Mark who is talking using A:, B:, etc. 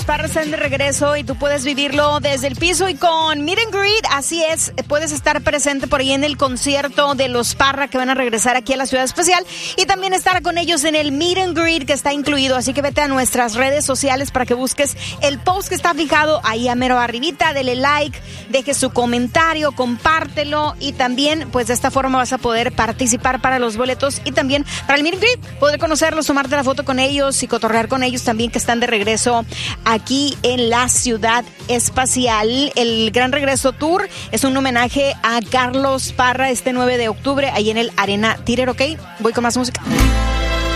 A: Parra están de regreso y tú puedes vivirlo desde el piso y con Meet and Greet. Así es, puedes estar presente por ahí en el concierto de los Parra que van a regresar aquí a la Ciudad Especial y también estar con ellos en el Meet and Greet que está incluido. Así que vete a nuestras redes sociales para que busques el post que está fijado ahí a mero arribita. Dele like, deje su comentario, compártelo y también pues de esta forma vas a poder participar para los boletos y también para el Meet and Greet, poder conocerlos, tomarte la foto con ellos y cotorrear con ellos también, que están de regreso aquí en la Ciudad Espacial. El Gran Regreso Tour es un homenaje a Carlos Parra este 9 de octubre ahí en el Arena Theater, ¿ok? Voy con más música.